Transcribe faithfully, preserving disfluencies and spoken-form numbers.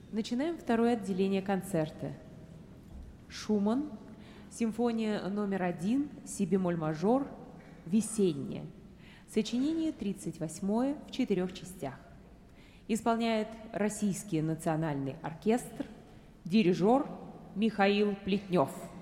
Начинаем второе отделение концерта. Шуман, симфония номер один, си-бемоль-мажор, «Весенняя». Сочинение тридцать восьмое в четырех частях. Исполняет Российский национальный оркестр, дирижер Михаил Плетнев.